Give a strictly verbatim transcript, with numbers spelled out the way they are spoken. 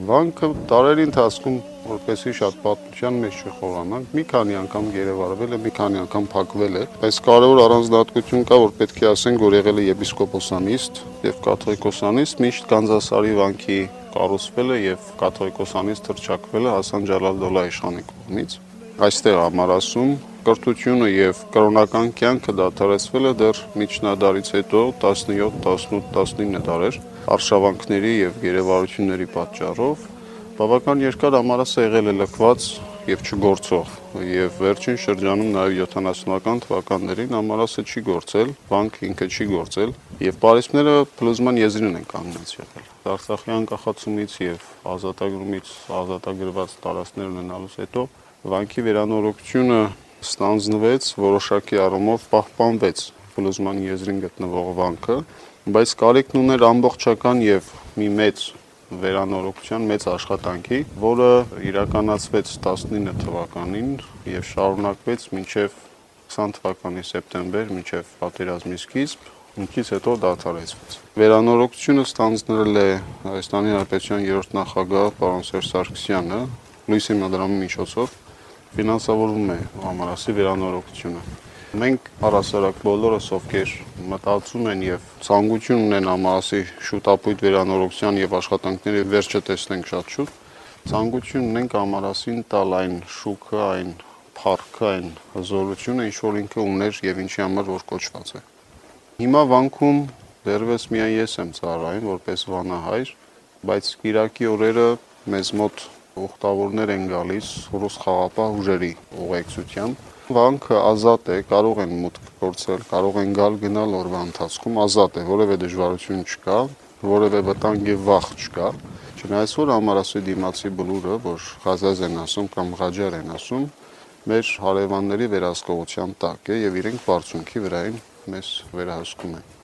Վանքը տարերի ընթացքում որպեսզի շատ պատմության մեջ չխորանանք, մի քանի անգամ գերեվարվել է, մի քանի անգամ փակվել է, բայց կարևոր առանձնահատկություն կա, որ պետք է ասենք, որ եղել է եպիսկոպոսանիստ եւ կաթողիկոսանիստ, միշտ Գանձասարի վանքի կառուցվել է եւ կաթողիկոսանիստ հռչակվել է Հասան Ջալալ-Դոլա իշխանի կողմից։ Այստեղ ամառասում կրթությունը եւ կրոնական կյանքը դադարեցվել է դեռ միջնադարից հետո տասնյոթ, տասնութ, տասնինը դարեր արշավանքների եւ գերեվարությունների պատճառով բավական երկար ամառասը եղել է լքված եւ չգործող եւ վերջին շրջանում նաեւ յոթանասունական թվականներին ամառասը չի գործել, վանքը ինքը չի գործել եւ պարիսպները փլուզման եզրին են կանգնած եղել։ Արցախի անկախացումից եւ ազատագրումից ազատագրված տարածքներ ունենալուց հետո վանքի վերանորոգությունը ստանձնվեց, որոշակի առումով պահպանվեց փլուզման եզրին գտնվող վանքը, բայց կարիքն ուներ ամբողջական եւ մի մեծ վերանորոգության, մեծ աշխատանքի, որը իրականացվեց տասնինը թվականին եւ շարունակվեց մինչեւ քսան թվականի սեպտեմբեր, մինչեւ պատերազմի սկիզբ, ինչից հետո դադարեցվեց։ Վերանորոգությունը ստանձնել է Հայաստանի Հանրապետության երրորդ նախագահ պարոն Սերժ Սարգսյանը, լույս հիմնադրամի միջոցով ֆինանսավորվում է ամառասի վերանորոգությունը։ Մենք առասարակ բոլորս, ովքեր մտածում են եւ ցանկություն ունեն ամառասի շուտապույտ վերանորոգության եւ աշխատանքների վերջը տեսնենք շատ շուտ, ցանկություն ունենք ամառասին տալ այն շուքը, այն փառքը, այն հզորությունը, ինչ որ ինքը ուներ եւ ինչի համար որ կոչված է։ Հիմա վանքում դեռևս միայն ես եմ ծառայում որպես վանահայր, բայց Կիրակի օրերը մեզ մոտ ուխտավորներ են գալիս ռուս խաղապահ ուժերի ուղեկցությամբ։ Վանքը ազատ է, կարող են մուտք գործել, կարող են գալ գնալ օրվա ընթացքում, ազատ է, որևէ դժվարություն չկա, որևէ վտանգ եւ վախ չկա։ Չնայած որ ամառասի դիմացի բլուրը, որ Ղազազ են ասում կամ Ղաջար են ասում, մեր հարևանների վերահսկողության տակ է եւ իրենք բարձունքի վրային մեզ վերահսկում են։